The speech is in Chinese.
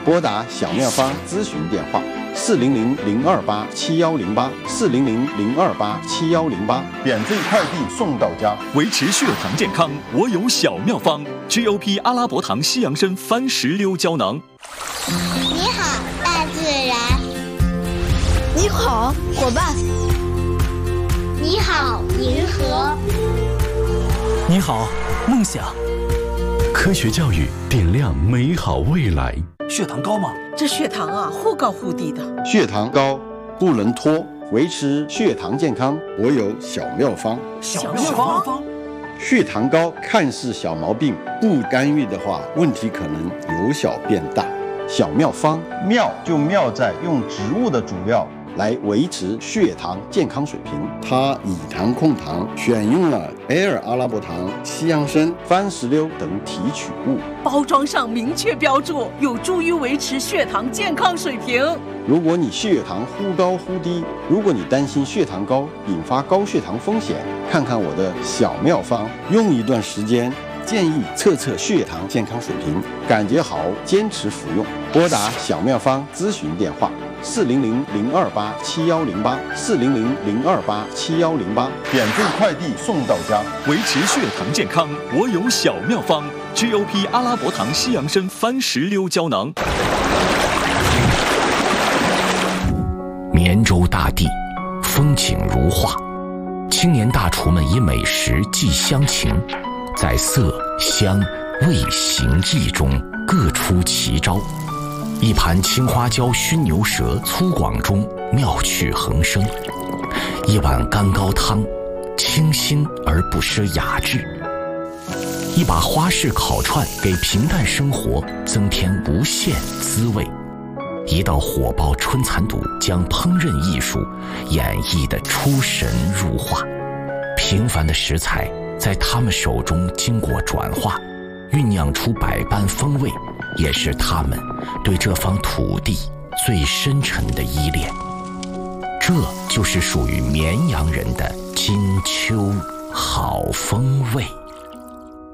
拨打小妙方咨询电话400-028-7108，400-028-7108，免费快递送到家。 维持血糖健康，我有小妙方 ，GOP 阿拉伯糖西洋参番石榴胶囊。 你好，大自然。 你好，伙伴。 你好，银河。 你好，梦想。 科学教育点亮美好未来。 血糖高吗？ 这血糖啊，忽高忽低的。 血糖高不能拖，维持血糖健康，我有小妙方。 小妙方。 血糖高看似小毛病，不干预的话，问题可能由小变大。小妙方，妙就妙在用植物的主料来维持血糖健康水平。它以糖控糖，选用了埃尔阿拉伯糖、西洋参、番石榴等提取物， 包装上明确标注，有助于维持血糖健康水平。 如果你血糖忽高忽低，如果你担心血糖高引发高血糖风险，看看我的小妙方，用一段时间，建议测血糖健康水平，感觉好坚持服用。拨打小妙方咨询电话400-028-7108，400-028-7108，免费快递送到家。 维持血糖健康，我有小妙方 ，GOP 阿拉伯糖西洋参番石榴胶囊。 绵州大地，风景如画，青年大厨们以美食寄乡情，在色香味形意中各出奇招。一盘青花椒熏牛舌粗犷中妙趣横生，一碗干高汤清新而不失雅致，一把花式烤串给平淡生活增添无限滋味，一道火爆春蚕肚将烹饪艺术演绎得出神入化。平凡的食材在他们手中经过转化，酝酿出百般风味，也是他们对这方土地最深沉的依恋。这就是属于绵阳人的金秋好风味。